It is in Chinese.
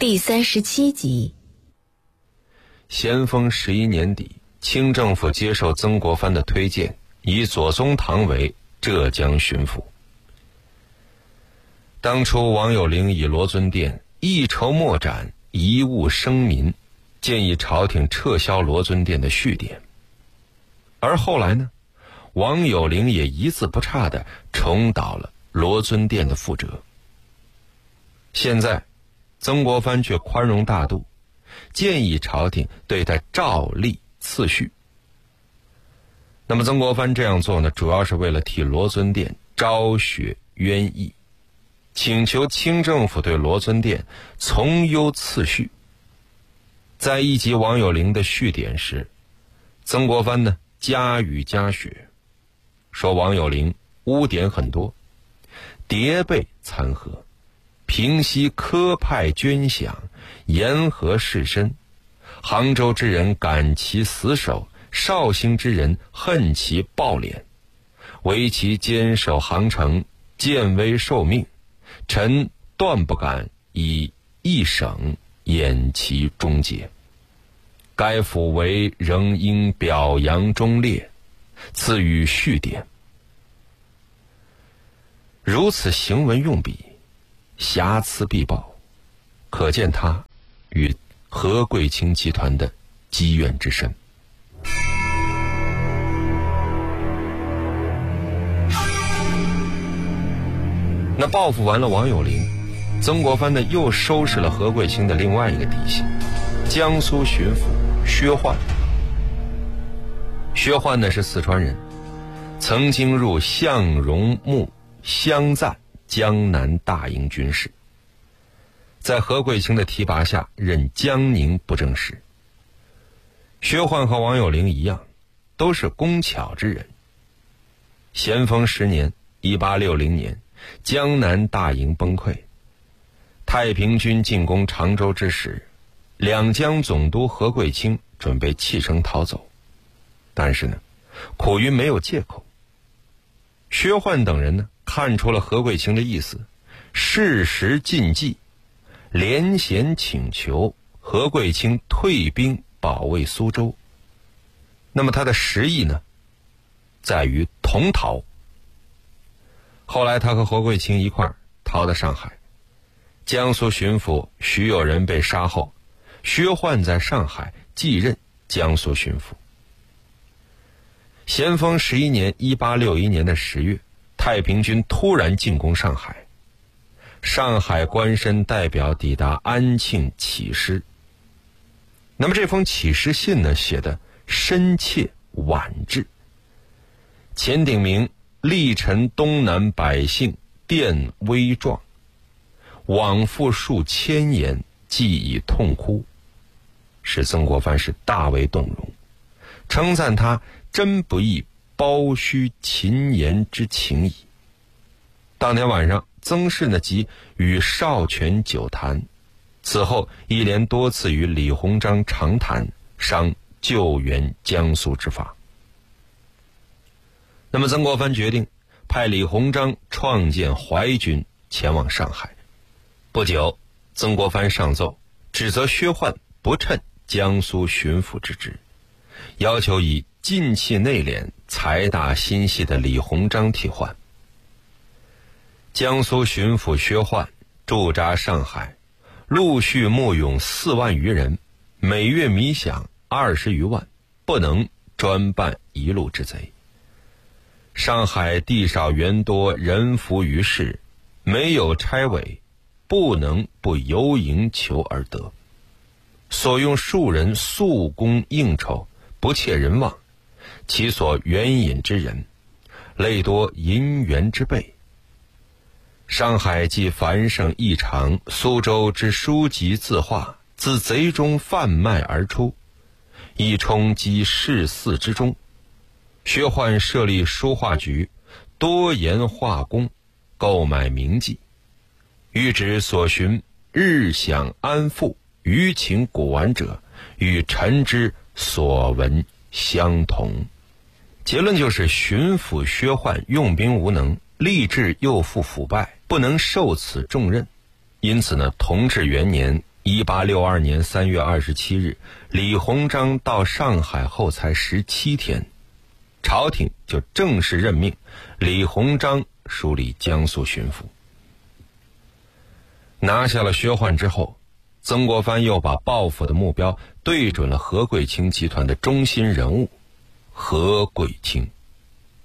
第37集。 咸丰11年底，清政府接受曾国藩的推荐，以左宗棠为浙江巡抚。当初王有龄以罗尊殿一筹莫展，贻误生民，建议朝廷撤销罗尊殿的序典。而后来呢，王有龄也一字不差地重蹈了罗尊殿的覆辙。现在曾国藩却宽容大度，建议朝廷对他照例赐序。那么曾国藩这样做呢，主要是为了替罗尊殿昭雪冤役，请求清政府对罗尊殿从优赐序。在一集王有龄的序典时，曾国藩呢加语加雪，说王有龄污点很多，叠被参合，平西科派捐饷，言和士绅，杭州之人感其死守，绍兴之人恨其暴敛，唯其坚守杭城，见危受命，臣断不敢以一省掩其终结。该府为仍应表扬忠烈，赐予序典。如此行文用笔，瑕疵必报，可见他与何贵卿集团的积怨之深。那报复完了王有龄，曾国藩呢又收拾了何贵卿的另外一个嫡系，江苏巡抚薛焕。薛焕呢是四川人，曾经入向荣墓湘赞江南大营军事，在何贵卿的提拔下任江宁布政使。薛焕和王有龄一样，都是工巧之人。咸丰10年1860年，江南大营崩溃，太平军进攻常州之时，两江总督何贵卿准备弃城逃走，但是呢，苦于没有借口。薛焕等人呢看出了何贵卿的意思，适时进计，连衔请求何贵卿退兵保卫苏州。那么他的实意呢，在于同逃。后来他和何贵卿一块儿逃到上海，江苏巡抚徐有仁被杀后，薛焕在上海继任江苏巡抚。咸丰11年1861年的10月，太平军突然进攻上海，上海官绅代表抵达安庆乞师。那么这封乞师信呢，写得深切婉质，前顶明力陈东南百姓电危状，往复数千言，既已痛哭，使曾国藩是大为动容，称赞他真不易包虚勤言之情矣。当天晚上，曾氏呢即与少权久谈，此后一连多次与李鸿章长谈，商救援江苏之法。那么曾国藩决定派李鸿章创建淮军前往上海。不久，曾国藩上奏，指责薛焕不称江苏巡抚之职，要求以进气内敛、财大心细的李鸿章替换。江苏巡抚薛焕驻扎上海，陆续募勇4万余人，每月米饷20余万，不能专办一路之贼。上海地少员多，人浮于事，没有差委，不能不由营求而得。所用数人速攻应酬，不切人望，其所援引之人，类多银元之辈。上海既繁盛异常，苏州之书籍字画自贼中贩卖而出，亦冲击市肆之中。薛焕设立书画局，多研画工，购买名迹，欲指所寻日享安富，舆情古玩者，与臣之所闻相同。结论就是巡抚薛焕用兵无能，吏治又负腐败，不能受此重任。因此呢，同治元年 1862年3月27日，李鸿章到上海后才17天，朝廷就正式任命李鸿章署理江苏巡抚。拿下了薛焕之后，曾国藩又把报复的目标对准了何桂清集团的中心人物何桂清。